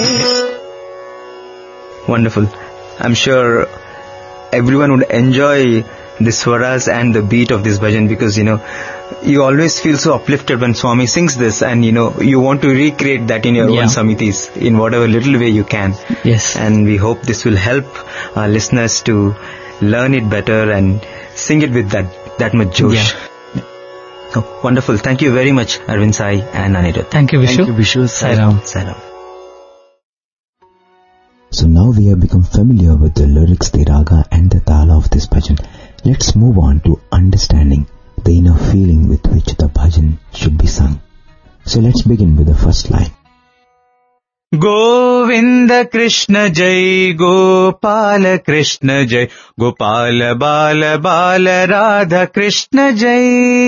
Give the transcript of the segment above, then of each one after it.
Wonderful. I'm sure everyone would enjoy the swaras and the beat of this bhajan, because you always feel so uplifted when Swami sings this, and you want to recreate that in your own samitis in whatever little way you can. Yes. And we hope this will help our listeners to learn it better and sing it with that much josh. Oh, wonderful. Thank you very much, Arvind Sai and Anirudh. Thank you, Vishu. Thank you, Vishu. Sai Ram. Sai Ram. So now we have become familiar with the lyrics, the raga and the tala of this bhajan. Let's move on to understanding the inner feeling with which the bhajan should be sung. So let's begin with the first line. Govinda Krishna Jai, Gopala Krishna Jai, Gopala Bala Bala Radha Krishna Jai.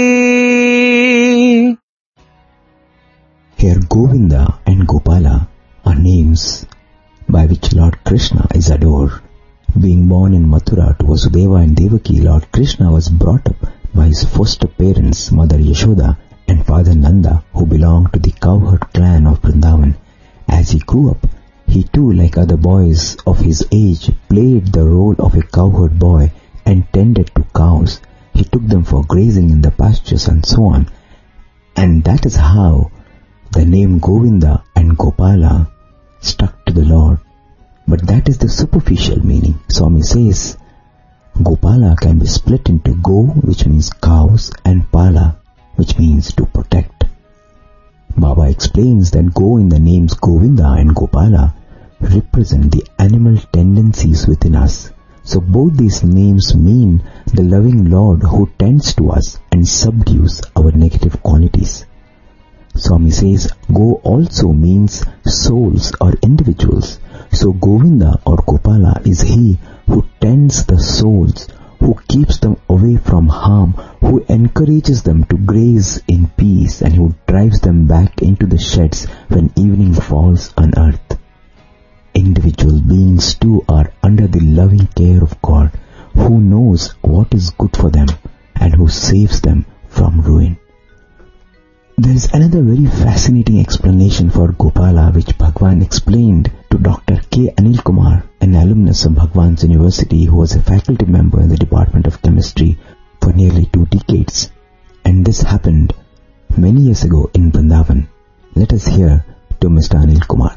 Here Govinda and Gopala are names by which Lord Krishna is adored. Being born in Mathura to Vasudeva and Devaki, Lord Krishna was brought up by his foster parents, Mother Yashoda and Father Nanda, who belonged to the cowherd clan of Vrindavan. As he grew up, he too, like other boys of his age, played the role of a cowherd boy and tended to cows. He took them for grazing in the pastures and so on. And that is how the name Govinda and Gopala stuck to the Lord. But that is the superficial meaning. Swami says Gopala can be split into Go, which means cows, and Pala, which means to protect. Baba explains that Go in the names Govinda and Gopala represent the animal tendencies within us. So both these names mean the loving Lord who tends to us and subdues our negative qualities. Swami says Go also means souls or individuals. So Govinda or Gopala is he who tends the souls, who keeps them away from harm, who encourages them to graze in peace, and who drives them back into the sheds when evening falls on earth. Individual beings too are under the loving care of God, who knows what is good for them and who saves them from ruin. There is another very fascinating explanation for Gopala which Bhagwan explained to Dr. K. Anil Kumar, an alumnus of Bhagwan's University who was a faculty member in the Department of Chemistry for nearly 2 decades. And this happened many years ago in Vrindavan. Let us hear to Mr. Anil Kumar.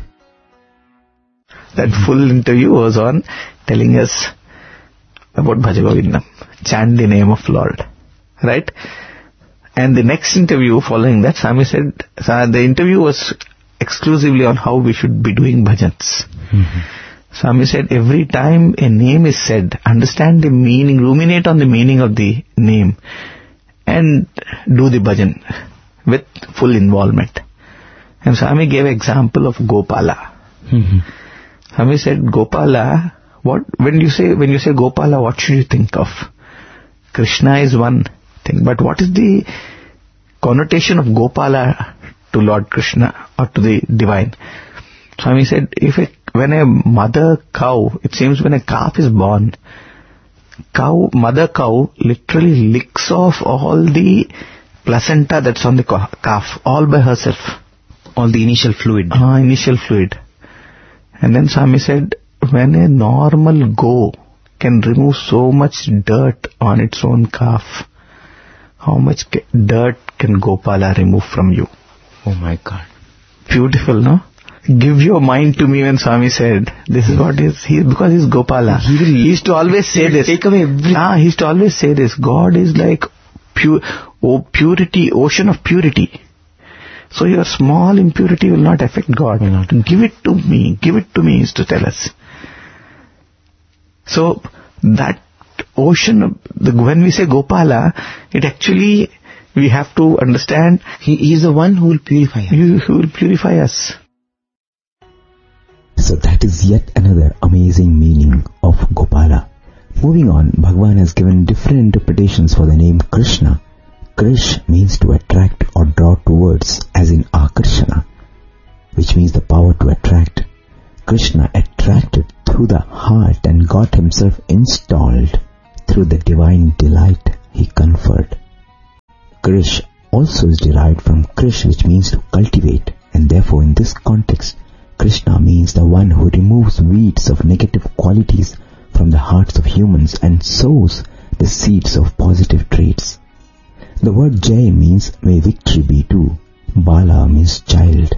That full interview was on telling us about Bhajagovindam, chant the name of Lord, right? And the next interview following that, Swami said, the interview was exclusively on how we should be doing bhajans. Swami said, every time a name is said, understand the meaning, ruminate on the meaning of the name, and do the bhajan with full involvement. And Swami gave example of Gopala. Swami said, Gopala, when you say Gopala, what should you think of? Krishna is one thing, but what is the connotation of Gopala to Lord Krishna or to the divine? Swami said, when a mother cow, it seems when a calf is born, mother cow literally licks off all the placenta that's on the calf, all by herself. All the initial fluid. Initial fluid. And then Swami said, when a normal goat can remove so much dirt on its own calf, how much dirt can Gopala remove from you? Oh my God. Beautiful, no? Give your mind to me when Swami said, this is what is, because he's Gopala. He used to always say this. Take away everything. He used to always say this. God is like purity, ocean of purity. So your small impurity will not affect God. Give it to me. Give it to me, he used to tell us. So that ocean, when we say Gopala, it actually, we have to understand, He is the one who will purify us. Who will purify us. So that is yet another amazing meaning of Gopala. Moving on, Bhagwan has given different interpretations for the name Krishna. Krish means to attract or draw towards, as in Akarshana, which means the power to attract. Krishna attracted through the heart and got himself installed through the divine delight he conferred. Krish also is derived from Krish, which means to cultivate, and therefore in this context, Krishna means the one who removes weeds of negative qualities from the hearts of humans and sows the seeds of positive traits. The word Jai means may victory be too. Bala means child.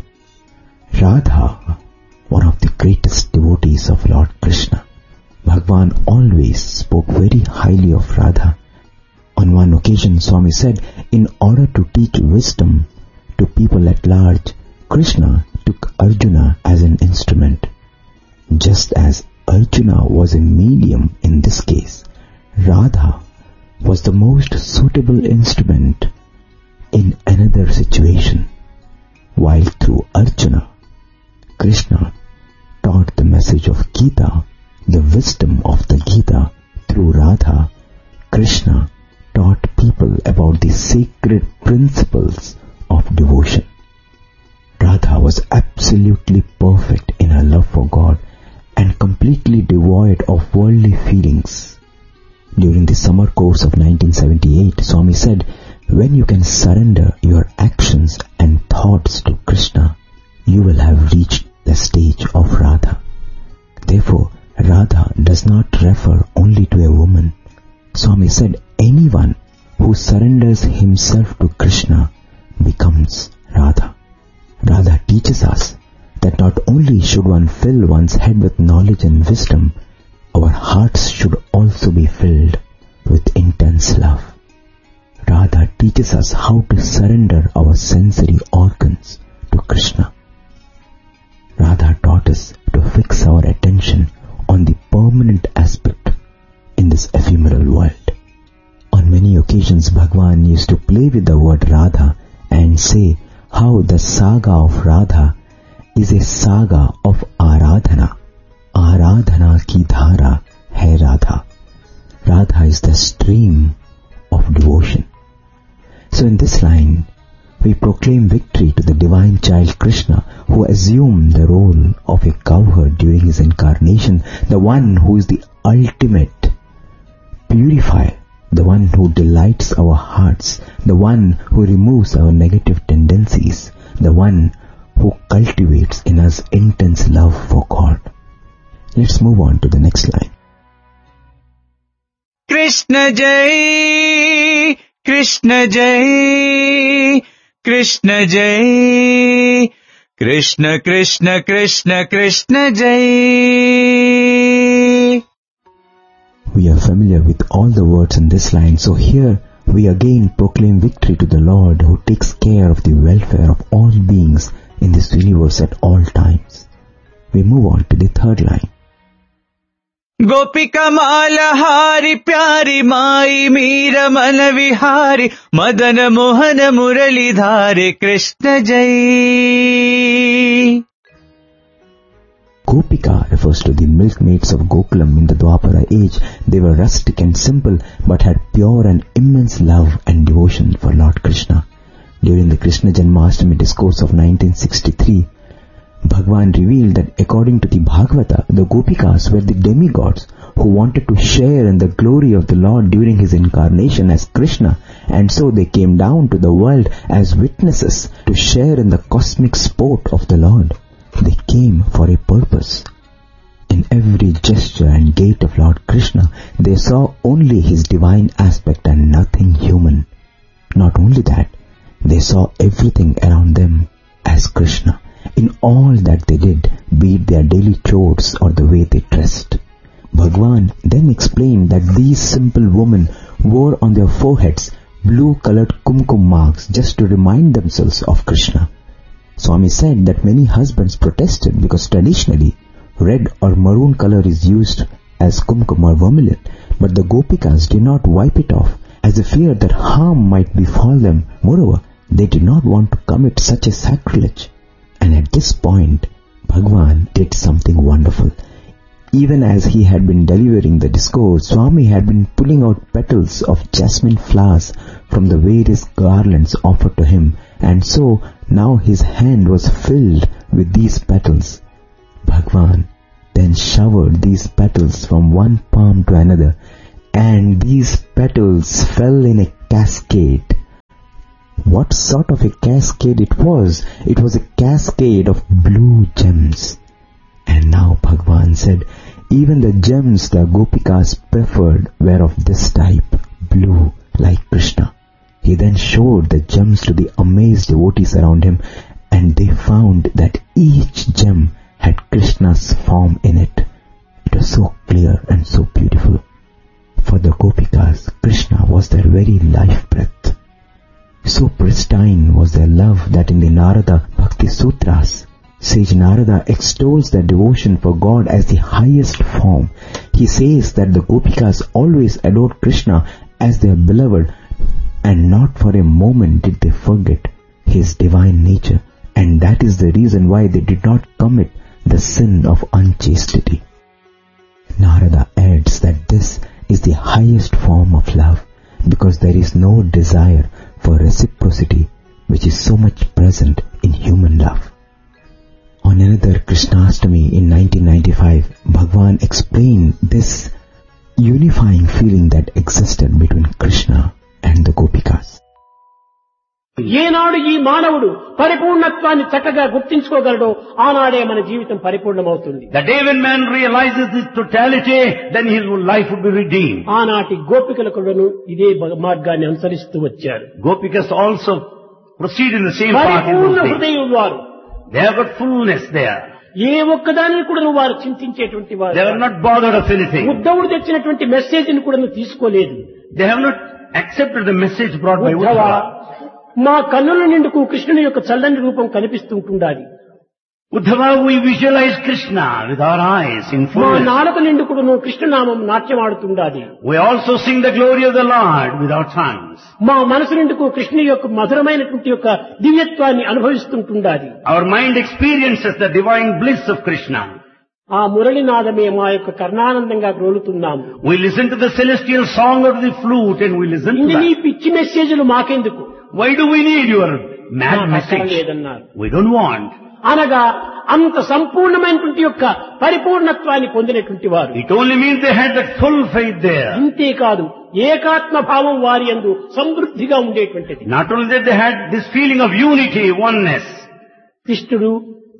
Radha, one of the greatest devotees of Lord Krishna, Bhagwan always spoke very highly of Radha. On one occasion, Swami said, in order to teach wisdom to people at large, Krishna took Arjuna as an instrument. Just as Arjuna was a medium in this case, Radha was the most suitable instrument in another situation. While through Arjuna, Krishna taught the message of Gita, the wisdom of the Gita. Through Radha, Krishna taught people about the sacred principles of devotion. Radha was absolutely perfect in her love for God and completely devoid of worldly feelings. During the summer course of 1978, Swami said, when you can surrender your actions and thoughts to Krishna, you will have reached the stage of Radha. Therefore, Radha does not refer only to a woman. Swami said, anyone who surrenders himself to Krishna becomes Radha. Radha teaches us that not only should one fill one's head with knowledge and wisdom, our hearts should also be filled with intense love. Radha teaches us how to surrender our sensory organs to Krishna. Radha taught us to fix our attention on the permanent aspect in this ephemeral world. On many occasions, Bhagwan used to play with the word Radha and say how the saga of Radha is a saga of Aradhana. Aradhana ki dhara hai Radha. Radha is the stream of devotion. So in this line, we proclaim victory to the divine child Krishna, who assumed the role of a cowherd during his incarnation, the one who is the ultimate purifier, the one who delights our hearts, the one who removes our negative tendencies, the one who cultivates in us intense love for God. Let's move on to the next line. Krishna Jai, Krishna Jai, Krishna Jai, Krishna Krishna Krishna Krishna Jai. We are familiar with all the words in this line, so here we again proclaim victory to the Lord who takes care of the welfare of all beings in this universe at all times. We move on to the third line. Gopika Mala Hari Pyari Mai Meera Mana Vihari Madana Mohana Murali Dhare Krishna Jai. Gopika refers to the milkmaids of Gokulam in the Dwapara age. They were rustic and simple but had pure and immense love and devotion for Lord Krishna. During the Krishna Janmashtami discourse of 1963, Bhagwan revealed that according to the Bhagavata, the Gopikas were the demigods who wanted to share in the glory of the Lord during his incarnation as Krishna, and so they came down to the world as witnesses to share in the cosmic sport of the Lord. They came for a purpose. In every gesture and gait of Lord Krishna, they saw only his divine aspect and nothing human. Not only that, they saw everything around them as Krishna. In all that they did, be it their daily chores or the way they dressed. Bhagwan then explained that these simple women wore on their foreheads blue-colored kumkum marks just to remind themselves of Krishna. Swami said that many husbands protested because traditionally red or maroon color is used as kumkum or vermilion, but the Gopikas did not wipe it off as a fear that harm might befall them. Moreover, they did not want to commit such a sacrilege. And at this point, Bhagwan did something wonderful. Even as he had been delivering the discourse, Swami had been pulling out petals of jasmine flowers from the various garlands offered to him, and so now his hand was filled with these petals. Bhagwan then showered these petals from one palm to another, and these petals fell in a cascade What sort of a cascade it was? It was a cascade of blue gems. And now Bhagwan said, even the gems the Gopikas preferred were of this type, blue, like Krishna. He then showed the gems to the amazed devotees around him, and they found that each gem had Krishna's form in it. It was so clear and so beautiful. For the Gopikas, Krishna was their very life breath. So pristine was their love that in the Narada Bhakti Sutras, sage Narada extols their devotion for God as the highest form. He says that the Gopikas always adored Krishna as their beloved, and not for a moment did they forget his divine nature, and that is the reason why they did not commit the sin of unchastity. Narada adds that this is the highest form of love, because there is no desire for reciprocity which is so much present in human love. On another Krishnastami in 1995, Bhagwan explained this unifying feeling that existed between Krishna and the Gopikas. ఏనాడు ఈ మానవుడు పరిపూర్ణత్వాన్ని చక్కగా గుర్తించుకోగలడో ఆనాడే మన జీవితం పరిపూర్ణమవుతుంది. The day when man realizes his totality, then his life would be redeemed. ఆనాటి గోపికలు కూడాను ఇదే మార్గాన్ని అనుసరిస్తూ వచ్చారు. Gopikas also proceed in the same path. పరిపూర్ణ హృదయం వారు. They have got fullness there. ఏ ఒక్కదానిని కూడా వారు చింతించేటువంటి వారు. They are not bothered of anything. ఉద్ధవుడు తెచ్చినటువంటి మెసేజ్ ని కూడా తీసుకోలేదు. They have not accepted the message brought by Uddhava. మా కన్నుల నిండుకు కృష్ణుని యొక్క చల్లని రూపం కనిపిస్తుంటుండాలి. Uddhava, we visualize Krishna with our eyes in మా fullness. నాలుక నిండుకును కృష్ణనామం నాట్యమాడుతుండాలి. We also sing the glory of the Lord with our tongues. మా మనసు నిండుకు కృష్ణుని యొక్క మధురమైనటువంటి యొక్క దివ్యత్వాన్ని అనుభవిస్తుంటుండాలి. Our mind experiences the divine bliss of Krishna. ఆ మురళినాదమే మా యొక్క కర్ణానందంగా గ్రోలుతున్నాము. We listen to the celestial song of the flute and we listen to నీ that. పిచ్చి మెసేజ్లు మాకెందుకు? Why do we need your mad message? లేదన్నారు. We don't want. అనగా అంత సంపూర్ణమైనటువంటి యొక్క పరిపూర్ణత్వాన్ని పొందినటువంటి వారు. It only means they had that full faith there. ఇంతేకాదు ఏకాత్మ భావం వారి యందు సమృద్ధిగా ఉండేటువంటిది. Not only that, they had this feeling of unity, oneness. కృష్ణుడు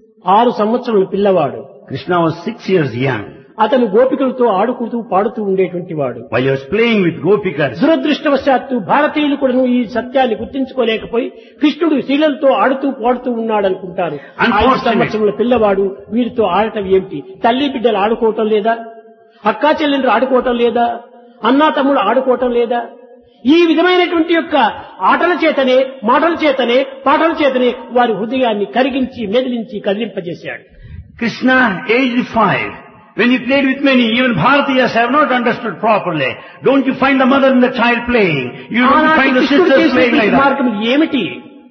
6 సంవత్సరాల పిల్లవాడు. Krishna was 6 years young. అతను గోపికలతో ఆడుకుంటూ పాడుతూ ఉండేటువంటి వాడు. While he was playing with Gopikas, దురదృష్టవశాత్తు భారతీయులు కూడా ఈ సత్యాన్ని గుర్తించుకోలేకపోయి కృష్ణుడు శీలలతో ఆడుతూ పాడుతూ ఉన్నాడు అనుకుంటారు. 5 సంవత్సరాల పిల్లవాడు వీరితో ఆడటం ఏమిటి? తల్లి బిడ్డలు ఆడుకోవటం లేదా? అక్కా చెల్లెలు ఆడుకోవటం లేదా? అన్నా తమ్ముడు ఆడుకోవటం లేదా? ఈ విధమైనటువంటి యొక్క ఆటల చేతనే, మాటల చేతనే, పాటల చేతనే వారి హృదయాన్ని కరిగించి మెదిలించి కదిలింపజేశాడు. Krishna, aged 5, when he played with many, even Bharatiyas have not understood properly. Don't you find the mother and the child playing? You don't find the sisters playing like that. మార్గం ఏమిటి?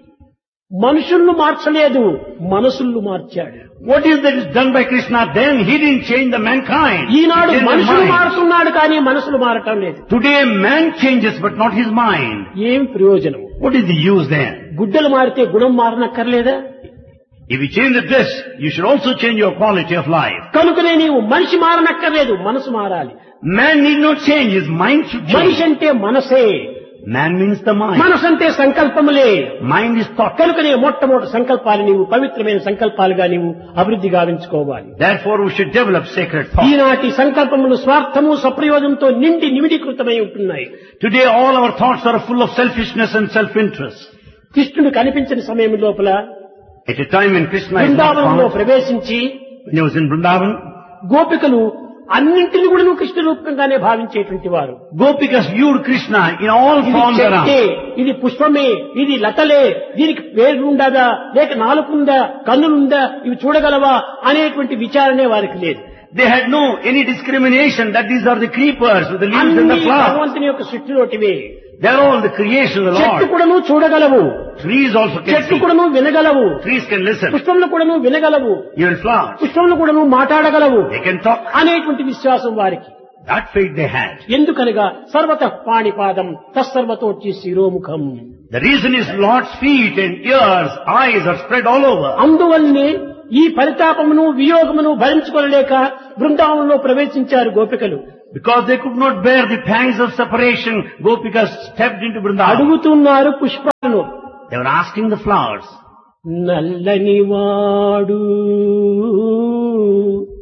మనుషులను మార్చలేదు, మనసులను మార్చాడు. What is that is done by Krishna? Then he didn't change the mankind. Eenadu He changed the మనుషులు mind. మారుతున్నాడు కానీ మనసులు మారటం లేదు. Today man changes but not his mind. ఏం ప్రయోజనం? What is the use then? గుడ్డలు మారితే గుణం మారనక్కర్లేదా? If you change the dress, you should also change your quality of life. కనుకనే నీవు మనిషి మారనక్కర్లేదు, మనసు మారాలి. Man need not change, his mind should మనిషి change. అంటే మనసే. Man means the mind. మనసు అంటే సంకల్పములే. Mind is thought. కనుకనే మొట్టమొదటి సంకల్పాలు నీవు పవిత్రమైన సంకల్పాలుగా నీవు అభివృద్ధి గావించుకోవాలి. Therefore we should develop sacred thought. ఈనాటి సంకల్పములు స్వార్థము సప్రయోజనంతో నిండి నిమిడీకృతమై ఉంటున్నాయి. Today all our thoughts are full of selfishness and self-interest. కృష్ణుడు కనిపించిన సమయం లోపల At a time when Krishna is not బృందావనంలో found, ప్రవేశించి when he was in Vrindavan, గోపికలు అన్నింటిని కూడా కృష్ణ రూపంగానే భావించేటువంటి వారు. Gopikas viewed Krishna in all ఇది forms చెట్టే, around. ఇది పుష్పమే, ఇది లతలే, దీనికి పేరు ఉండదా, లేక నాలుగుందా, కన్నులుందా, ఇవి చూడగలవా అనేటువంటి విచారణే వారికి లేదు. They had no any discrimination that these are the creepers with the leaves and అన్ని the flowers. భగవంతుని యొక్క సృష్టిలోటివే. They are all the creation of the చెట్టు Lord. కూడాను చూడగలవు, Trees also can చెట్టు see. కూడాను వినగలవు, Trees can listen. పుష్పములు కూడాను వినగలవు, Even flowers. పుష్పములు కూడాను మాట్లాడగలవు They can talk. అనేటువంటి విశ్వాసం వారికి. That faith they had. ఎందుకనగా సర్వతః పాణిపాదం తస్సర్వతోచ్చి శిరోముఖం. The reason is Lord's feet and ears, eyes are spread all over. అందువల్లనే ఈ పరితాపమును వియోగమును భరించుకోలేక బృందావనంలో ప్రవేశించారు గోపికలు. Because they could not bear the pangs of separation, Gopikas stepped into Vrindavan. అడుగుతున్నారు పుష్పాలను, They were asking the flowers. నల్లని వాడు